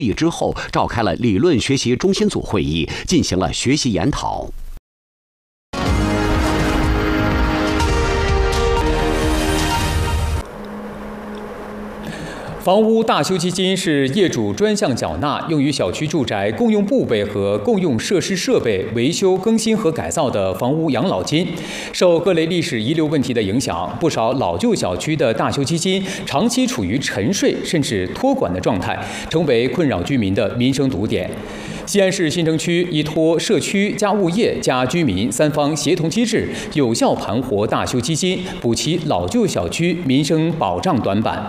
议之后，召开了理论学习中心组会议，进行了学习研讨。 房屋大修基金是业主专项缴纳，用于小区住宅共用布备和共用设施设备维修、更新和改造的房屋养老金。受各类历史遗留问题的影响，不少老旧小区的大修基金长期处于沉睡甚至托管的状态，成为困扰居民的民生堵点。西安市新城区依托社区加物业加居民三方协同机制，有效盘活大修基金，补齐老旧小区民生保障短板。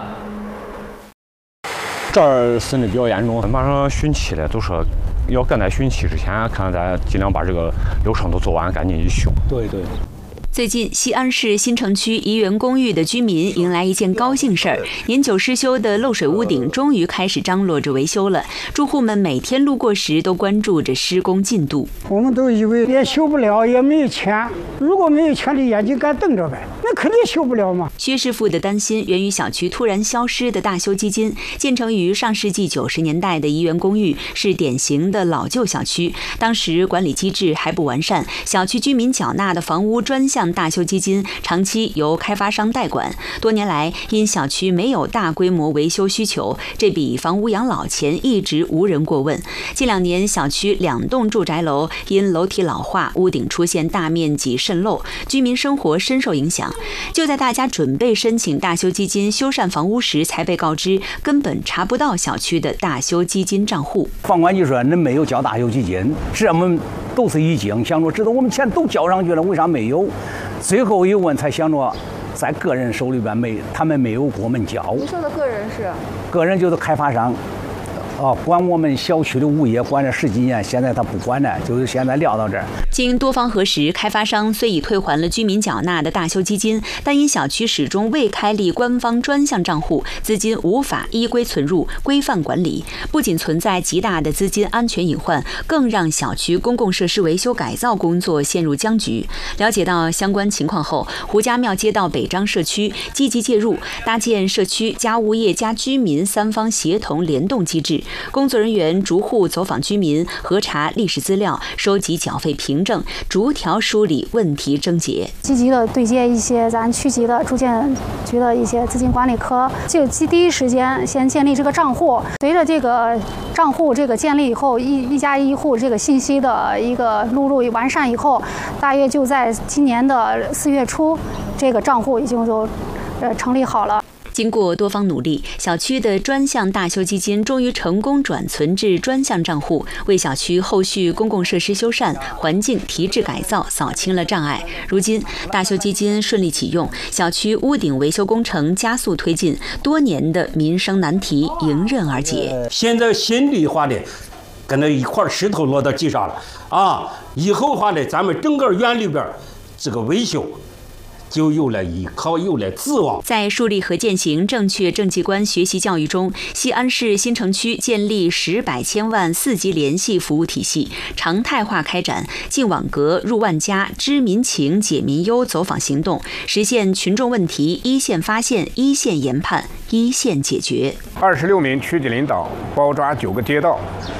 这儿损的比较严重，马上汛期了，都说要赶在汛期之前，看咱尽量把这个流程都做完，赶紧一修。 对。 最近，西安市新城区怡园公寓的居民迎来一件高兴事儿：年久失修的漏水屋顶终于开始张罗着维修了。住户们每天路过时都关注着施工进度。 我们都以为也修不了，也没有钱。如果没有钱，你眼睛干瞪着呗，那肯定修不了嘛。 薛师傅的担心源于小区突然消失的大修基金。建成于上世纪90年代的怡园公寓是典型的老旧小区，当时管理机制还不完善，小区居民缴纳的房屋专项大修基金长期由开发商代管，多年来因小区没有大规模维修需求，这笔房屋养老钱一直无人过问。近2年，小区2栋住宅楼因楼体老化，屋顶出现大面积渗漏，居民生活深受影响。就在大家准备申请大修基金修缮房屋时，才被告知根本查不到小区的大修基金账户。 房管局说恁没有交大修基金，这么都是一惊，想着知道我们钱都交上去了，为啥没有？最后一问才想着，在个人手里边他们没有给我们交。 你说的个人是？ 个人就是开发商。管我们小区的物业管了10几年，现在他不管了，就是现在撂到这儿。 经多方核实，开发商虽已退还了居民缴纳的大修基金，但因小区始终未开立官方专项账户，资金无法依规存入，规范管理，不仅存在极大的资金安全隐患，更让小区公共设施维修改造工作陷入僵局。了解到相关情况后，胡家庙街道北张社区积极介入，搭建社区加物业加居民3方协同联动机制。工作人员逐户走访居民，核查历史资料，收集缴费凭证，逐条梳理问题症结。 积极的对接一些咱区级的住建局的一些资金管理科，就第一时间先建立这个账户。随着这个账户这个建立以后，一家一户这个信息的一个录入完善以后，大约就在今年的4月初，这个账户已经就成立好了。 经过多方努力，小区的专项大修基金终于成功转存至专项账户，为小区后续公共设施修缮、环境提质改造扫清了障碍。如今，大修基金顺利启用，小区屋顶维修工程加速推进，多年的民生难题迎刃而解。 现在新的话呢，跟那一块石头落到地上了啊！以后话呢，咱们整个园里边这个维修就有了依靠，有了指望。 在树立和践行正确政绩观学习教育中，西安市新城区建立10百千万4级联系服务体系，常态化开展进网格、入万家、知民情、解民忧走访行动，实现群众问题一线发现、一线研判、一线解决。 26名区级领导包抓9个街道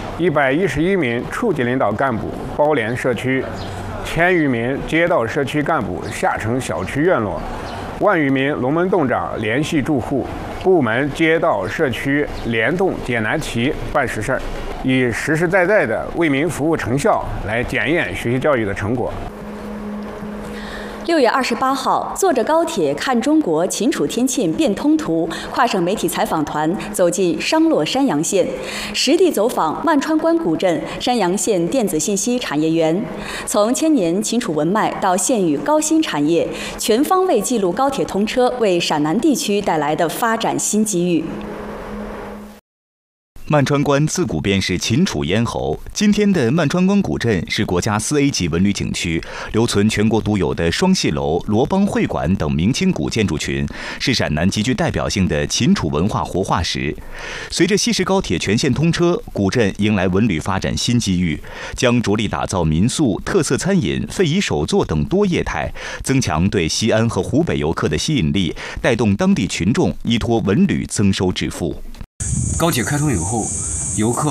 ，111名处级领导干部包联社区。1000余名街道社区干部下沉小区院落，万余名龙门洞长联系住户，部门、街道、社区联动解难题、办实事儿，以实实在在的为民服务成效来检验学习教育的成果。 6月28号，坐着高铁看中国秦楚天堑变通图跨省媒体采访团走进商洛山阳县，实地走访万川关古镇山阳县电子信息产业园，从千年秦楚文脉到县域高新产业，全方位记录高铁通车为陕南地区带来的发展新机遇。 曼川关自古便是秦楚咽喉。今天的曼川关古镇是国家4A 级文旅景区，留存全国独有的双戏楼、罗邦会馆等明清古建筑群，是陕南极具代表性的秦楚文化活化石。随着西石高铁全线通车，古镇迎来文旅发展新机遇，将着力打造民宿、特色餐饮、非遗手作等多业态，增强对西安和湖北游客的吸引力，带动当地群众依托文旅增收致富。 高铁开通以后， 游客